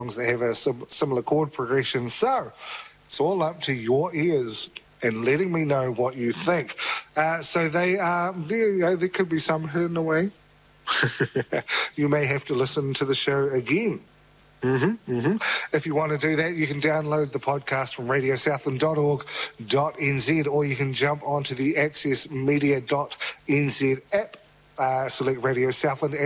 that have a similar chord progression. So it's all up to your ears and letting me know what you think. So they are, there could be some hidden away. You may have to listen to the show again. If you want to do that, you can download the podcast from radiosouthland.org.nz, or you can jump onto the accessmedia.nz app, select Radio Southland.